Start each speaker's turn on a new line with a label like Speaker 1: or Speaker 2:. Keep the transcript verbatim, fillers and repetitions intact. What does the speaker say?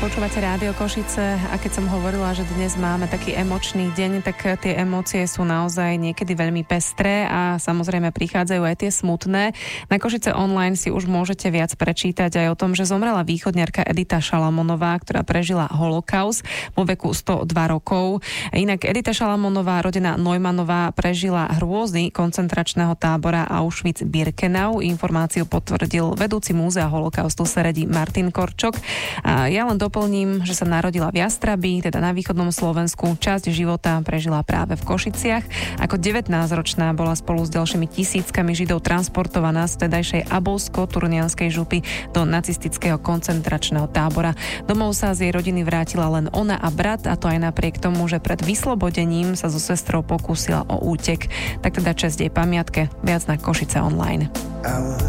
Speaker 1: Počúvate Rádio Košice a keď som hovorila, že dnes máme taký emočný deň, tak tie emócie sú naozaj niekedy veľmi pestré a samozrejme prichádzajú aj tie smutné. Na Košice online si už môžete viac prečítať aj o tom, že zomrela východňarka Edita Šalamonová, ktorá prežila holokaust vo veku sto dva rokov. Inak Edita Šalamonová, rodená Neumannová, prežila hrôzy koncentračného tábora Auschwitz-Birkenau. Informáciu potvrdil vedúci múzea holokaustu Seredi Martin Korčok. A ja len doplním, že sa narodila v Jastrabí, teda na východnom Slovensku. Časť života prežila práve v Košiciach. Ako devätnásťročná bola spolu s ďalšími tisíckami Židov transportovaná z tedajšej Abovsko-Turnianskej župy do nacistického koncentračného tábora. Domov sa z jej rodiny vrátila len ona a brat, a to aj napriek tomu, že pred vyslobodením sa so sestrou pokúsila o útek. Tak teda česť jej pamiatke. Viac na Košice online.